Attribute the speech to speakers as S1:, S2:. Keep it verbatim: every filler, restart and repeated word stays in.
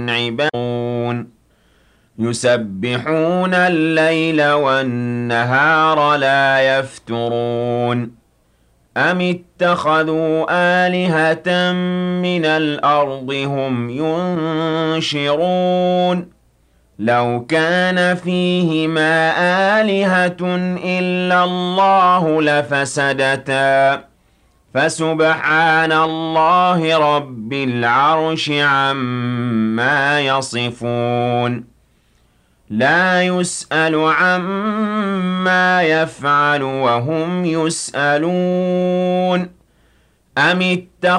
S1: عباد يسبحون الليل والنهار لا يفترون أم اتخذوا آلهة من الأرض هم ينشرون لو كان فيهما آلهة إلا الله لفسدتا فسبحان الله رب العرش عما يصفون لا يسأل عما يفعل وهم يسألون أم اتخذوا